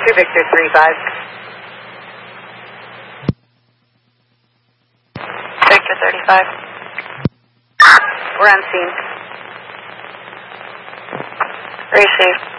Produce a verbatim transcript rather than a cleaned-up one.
two Victor three five. Victor thirty-five. We're on scene. Receive.